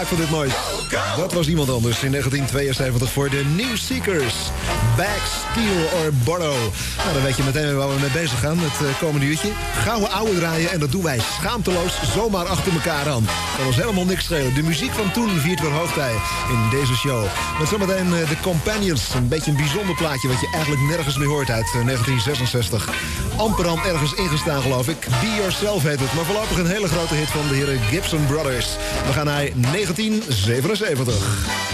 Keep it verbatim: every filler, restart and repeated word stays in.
Ik vond dit mooi. Dat was iemand anders in negentien tweeënzeventig voor de New Seekers. Back, Steel or Borrow. Nou, dan weet je meteen waar we mee bezig gaan het uh, komende uurtje. Gouden ouwe draaien en dat doen wij schaamteloos zomaar achter elkaar aan. Kan ons helemaal niks schelen. De muziek van toen viert weer hoogtij in deze show. Met zometeen uh, The Companions. Een beetje een bijzonder plaatje wat je eigenlijk nergens meer hoort uit uh, negentien zesenzestig. Amper aan ergens ingestaan geloof ik. Be Yourself heet het. Maar voorlopig een hele grote hit van de heren Gibson Brothers. We gaan naar negentien zevenenzeventig.